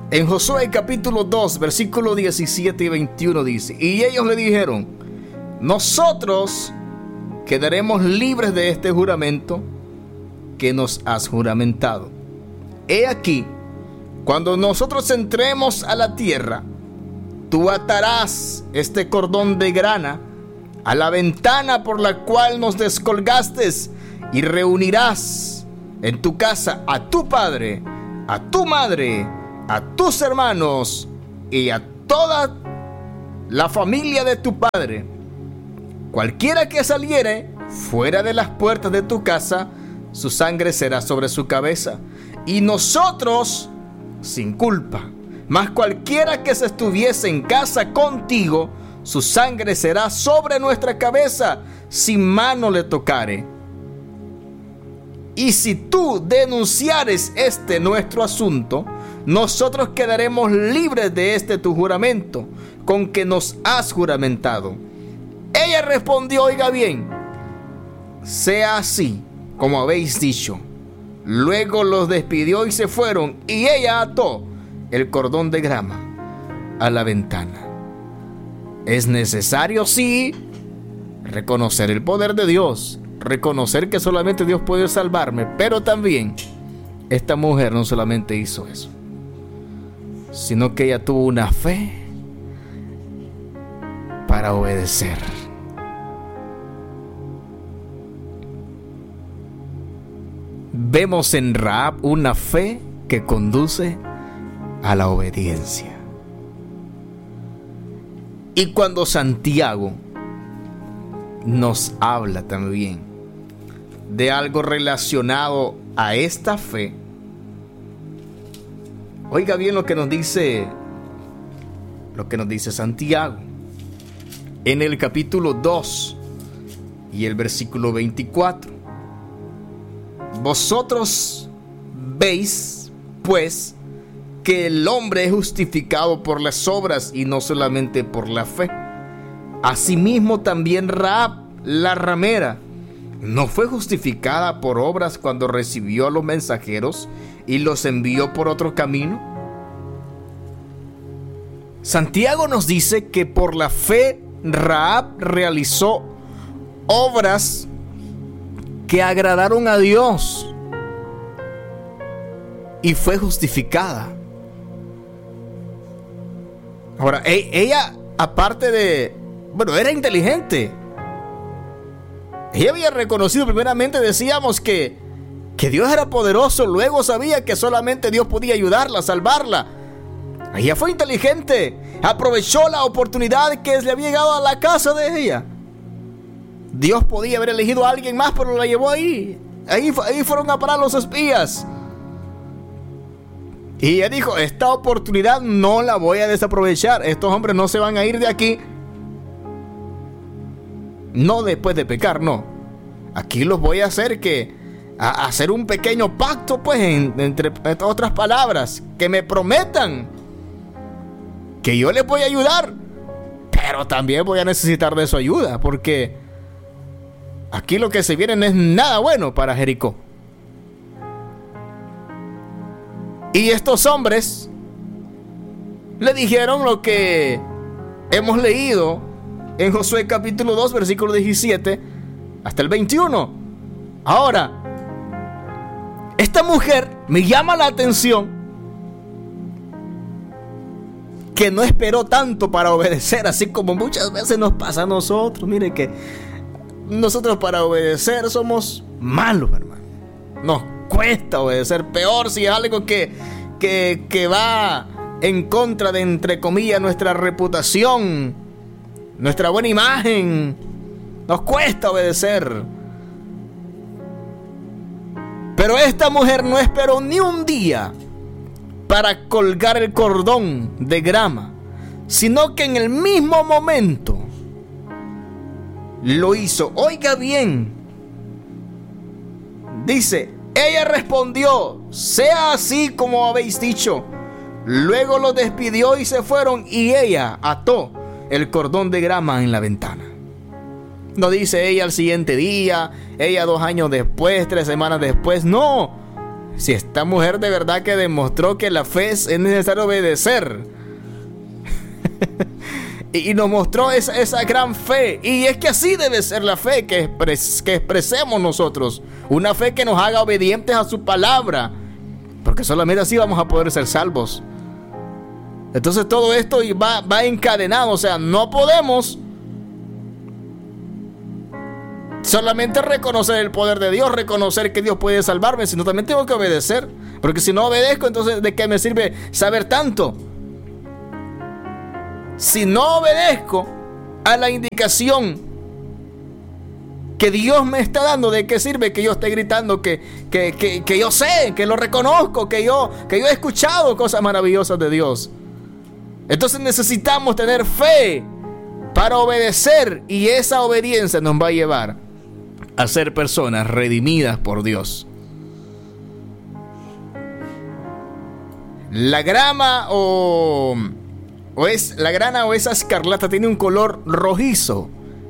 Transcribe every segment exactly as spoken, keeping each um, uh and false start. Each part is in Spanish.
En Josué capítulo dos, versículos diecisiete y veintiuno dice: y ellos le dijeron: nosotros quedaremos libres de este juramento que nos has juramentado. He aquí, cuando nosotros entremos a la tierra, tú atarás este cordón de grana a la ventana por la cual nos descolgaste y reunirás en tu casa a tu padre, a tu madre, a tus hermanos y a toda la familia de tu padre. Cualquiera que saliere fuera de las puertas de tu casa, su sangre será sobre su cabeza, y nosotros sin culpa. Mas cualquiera que se estuviese en casa contigo, su sangre será sobre nuestra cabeza, si mano le tocare. Y si tú denunciares este nuestro asunto, nosotros quedaremos libres de este tu juramento, con que nos has juramentado. Ella respondió: oiga bien, sea así como habéis dicho. Luego los despidió y se fueron, y ella ató el cordón de grama a la ventana. Es necesario, sí, reconocer el poder de Dios, reconocer que solamente Dios puede salvarme, pero también esta mujer no solamente hizo eso, sino que ella tuvo una fe para obedecer. Vemos en Rahab una fe que conduce a la obediencia. Y cuando Santiago nos habla también de algo relacionado a esta fe, oiga bien lo que nos dice, lo que nos dice Santiago en el capítulo dos y el versículo veinticuatro. Vosotros veis, pues, que el hombre es justificado por las obras y no solamente por la fe. Asimismo también Rahab, la ramera, no fue justificada por obras cuando recibió a los mensajeros y los envió por otro camino. Santiago nos dice que por la fe Rahab realizó obras que agradaron a Dios y fue justificada. Ahora, ella, aparte de, bueno, era inteligente. Ella había reconocido, primeramente decíamos que, que Dios era poderoso. Luego sabía que solamente Dios podía ayudarla, salvarla. Ella fue inteligente. Aprovechó la oportunidad que le había llegado a la casa de ella. Dios podía haber elegido a alguien más, pero la llevó ahí. Ahí, ahí fueron a parar los espías. Y ella dijo: esta oportunidad no la voy a desaprovechar. Estos hombres no se van a ir de aquí. No después de pecar, no. Aquí los voy a hacer que a, a hacer un pequeño pacto, pues, en, entre, entre otras palabras, que me prometan que yo les voy a ayudar, pero también voy a necesitar de su ayuda, porque aquí lo que se viene no es nada bueno para Jericó. Y estos hombres le dijeron lo que hemos leído en Josué capítulo dos, versículo diecisiete hasta el veintiuno. Ahora, esta mujer me llama la atención que no esperó tanto para obedecer, así como muchas veces nos pasa a nosotros. Mire que nosotros para obedecer somos malos, hermano. Nos cuesta obedecer. Peor si es algo que, que, que va en contra de, entre comillas, nuestra reputación, nuestra buena imagen. Nos cuesta obedecer. Pero esta mujer no esperó ni un día para colgar el cordón de grama, sino que en el mismo momento lo hizo. Oiga bien, dice: ella respondió: sea así como habéis dicho. Luego lo despidió y se fueron, y ella ató el cordón de grama en la ventana. No dice ella al siguiente día, ella dos años después, tres semanas después. No, Si esta mujer de verdad que demostró que la fe es necesario obedecer. Y nos mostró esa, esa gran fe. Y es que así debe ser la fe que, expres, que expresemos nosotros. Una fe que nos haga obedientes a su palabra. Porque solamente así vamos a poder ser salvos. Entonces todo esto va, va encadenado. O sea, no podemos solamente reconocer el poder de Dios, reconocer que Dios puede salvarme, sino también tengo que obedecer. Porque si no obedezco, entonces ¿de qué me sirve saber tanto? Si no obedezco a la indicación que Dios me está dando, ¿de qué sirve que yo esté gritando que, que, que, que yo sé, que lo reconozco, que yo, que yo he escuchado cosas maravillosas de Dios? Entonces necesitamos tener fe para obedecer, y esa obediencia nos va a llevar a ser personas redimidas por Dios. La grama o, o es la grana o esa escarlata tiene un color rojizo.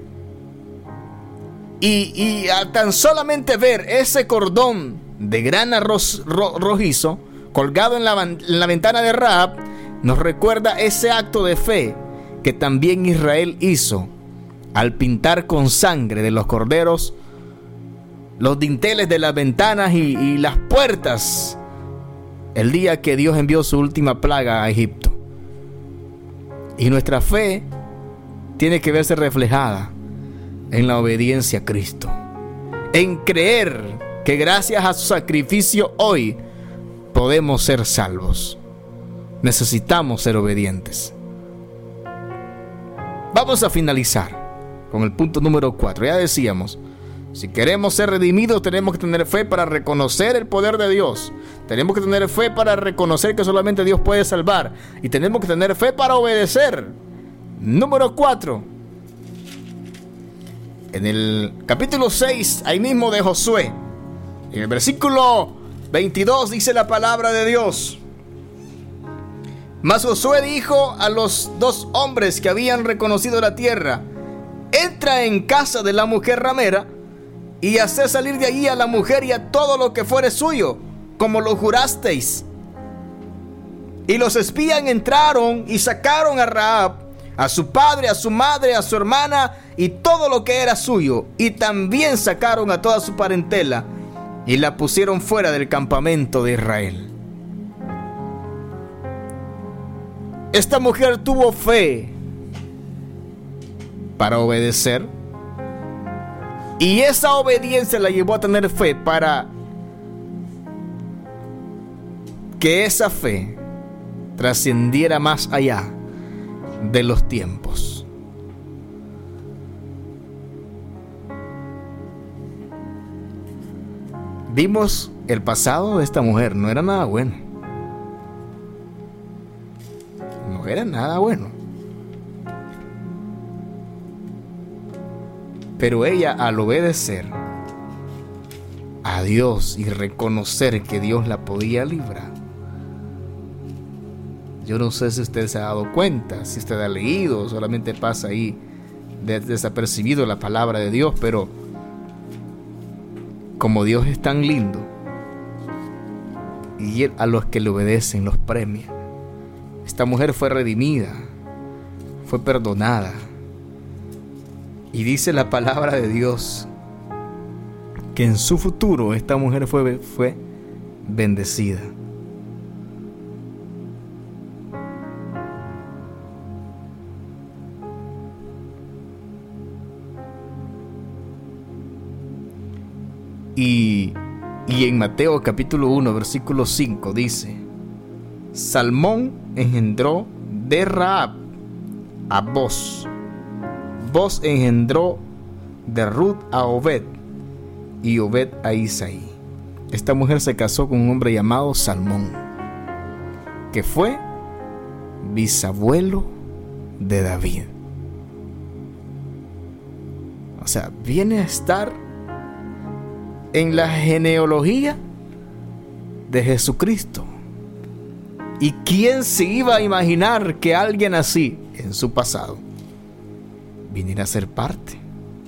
Y, y a tan solamente ver ese cordón de grana ro, ro, rojizo colgado en la, en la ventana de Rahab, nos recuerda ese acto de fe que también Israel hizo al pintar con sangre de los corderos los dinteles de las ventanas y, y las puertas el día que Dios envió su última plaga a Egipto. Y nuestra fe tiene que verse reflejada en la obediencia a Cristo, en creer que gracias a su sacrificio hoy podemos ser salvos. Necesitamos ser obedientes. Vamos a finalizar con el punto número cuatro. Ya decíamos, si queremos ser redimidos, tenemos que tener fe para reconocer el poder de Dios. Tenemos que tener fe para reconocer que solamente Dios puede salvar. Y tenemos que tener fe para obedecer. Número cuatro. En el capítulo seis, ahí mismo de Josué, en el versículo veintidós, dice la palabra de Dios: Mas Josué dijo a los dos hombres que habían reconocido la tierra: Entra en casa de la mujer ramera y haced salir de allí a la mujer y a todo lo que fuere suyo, como lo jurasteis. Y los espías entraron y sacaron a Rahab, a su padre, a su madre, a su hermana y todo lo que era suyo. Y también sacaron a toda su parentela y la pusieron fuera del campamento de Israel. Esta mujer tuvo fe para obedecer, y esa obediencia la llevó a tener fe para que esa fe trascendiera más allá de los tiempos. Vimos el pasado de esta mujer, no era nada bueno. No era nada bueno. Pero ella, al obedecer a Dios y reconocer que Dios la podía librar, yo no sé si usted se ha dado cuenta, si usted ha leído, solamente pasa ahí desapercibido la palabra de Dios, pero como Dios es tan lindo y Él a los que le obedecen los premia. Esta mujer fue redimida, fue perdonada. Y dice la palabra de Dios que en su futuro esta mujer fue, fue bendecida. Y, y en Mateo capítulo uno, versículo cinco dice: Salmón engendró de Rahab a Boz. Boz engendró de Ruth a Obed, y Obed a Isaí. Esta mujer se casó con un hombre llamado Salmón, que fue bisabuelo de David. O sea, viene a estar en la genealogía de Jesucristo. ¿Y quién se iba a imaginar que alguien así, en su pasado, viniera a ser parte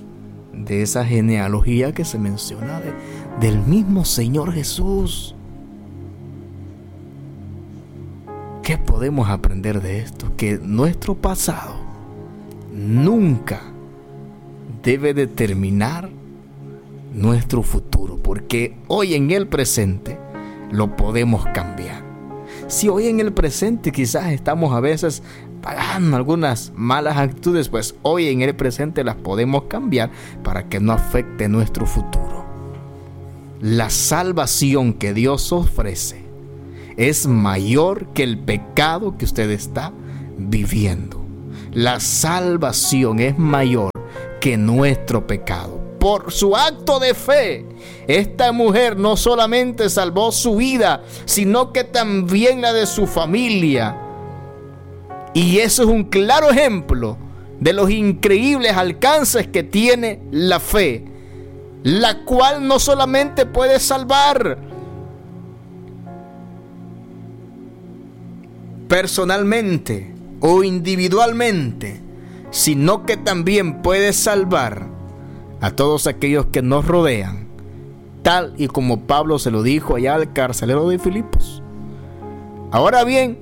de esa genealogía que se menciona de, del mismo Señor Jesús? ¿qué podemos aprender de esto? Que nuestro pasado nunca debe determinar nuestro futuro, porque hoy en el presente lo podemos cambiar. Si hoy en el presente quizás estamos a veces pagando algunas malas actitudes, pues hoy en el presente las podemos cambiar para que no afecte nuestro futuro. La salvación que Dios ofrece es mayor que el pecado que usted está viviendo. La salvación es mayor que nuestro pecado. Por su acto de fe, esta mujer no solamente salvó su vida, sino que también la de su familia. Y eso es un claro ejemplo de los increíbles alcances que tiene la fe, la cual no solamente puede salvar personalmente o individualmente, sino que también puede salvar a todos aquellos que nos rodean, tal y como Pablo se lo dijo allá al carcelero de Filipos. Ahora bien,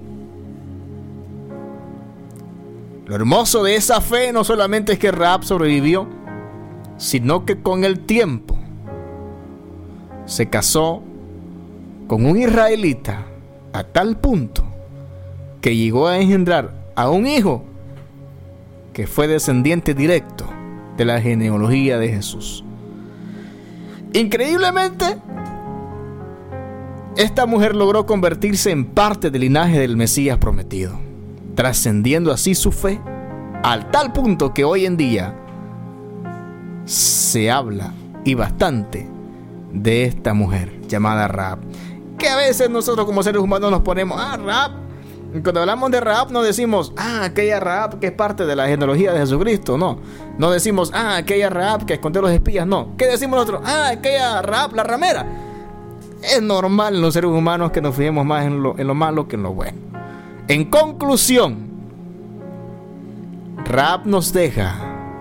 lo hermoso de esa fe no solamente es que Rahab sobrevivió, sino que con el tiempo se casó con un israelita a tal punto que llegó a engendrar a un hijo que fue descendiente directo de la genealogía de Jesús. Increíblemente, esta mujer logró convertirse en parte del linaje del Mesías prometido, trascendiendo así su fe al tal punto que hoy en día se habla y bastante de esta mujer llamada Rahab, que a veces nosotros como seres humanos nos ponemos, ah, Rahab. Cuando hablamos de Rahab no decimos, ah, aquella Rahab que es parte de la genealogía de Jesucristo, no. No decimos, ah, aquella Rahab que escondió a los espías, no. ¿Qué decimos nosotros? Ah, aquella Rahab, la ramera. Es normal en los seres humanos que nos fijemos más en lo, en lo malo que en lo bueno. En conclusión, Rahab nos deja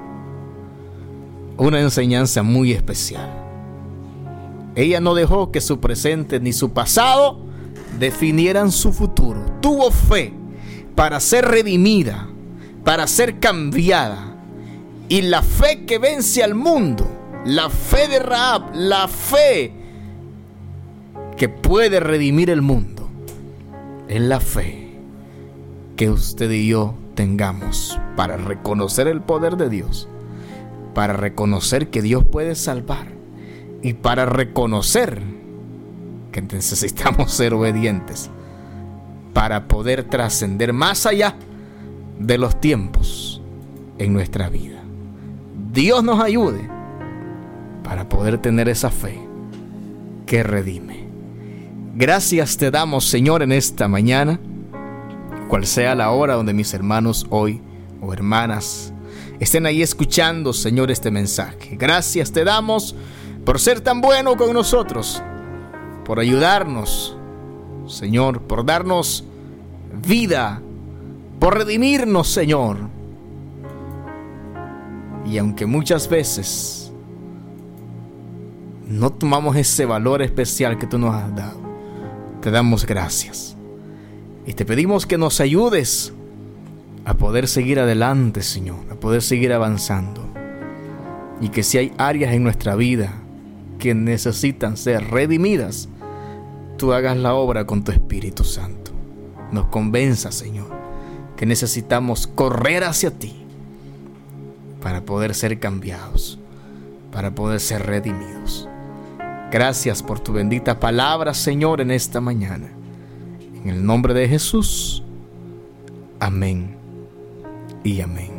una enseñanza muy especial. Ella no dejó que su presente ni su pasado definieran su futuro. Tuvo fe para ser redimida, para ser cambiada. Y la fe que vence al mundo, la fe de Rahab, la fe que puede redimir el mundo, es la fe que usted y yo tengamos para reconocer el poder de Dios, para reconocer que Dios puede salvar y para reconocer que necesitamos ser obedientes para poder trascender más allá de los tiempos en nuestra vida. Dios nos ayude para poder tener esa fe que redime. Gracias te damos, Señor, en esta mañana, cual sea la hora donde mis hermanos hoy o hermanas estén ahí escuchando, Señor, este mensaje. Gracias te damos por ser tan bueno con nosotros, por ayudarnos, Señor, por darnos vida, por redimirnos, Señor. Y aunque muchas veces no tomamos ese valor especial que tú nos has dado, te damos gracias. Y te pedimos que nos ayudes a poder seguir adelante, Señor, a poder seguir avanzando. Y que si hay áreas en nuestra vida que necesitan ser redimidas, tú hagas la obra con tu Espíritu Santo. Nos convenza, Señor, que necesitamos correr hacia ti para poder ser cambiados, para poder ser redimidos. Gracias por tu bendita palabra, Señor, en esta mañana. En el nombre de Jesús. Amén y amén.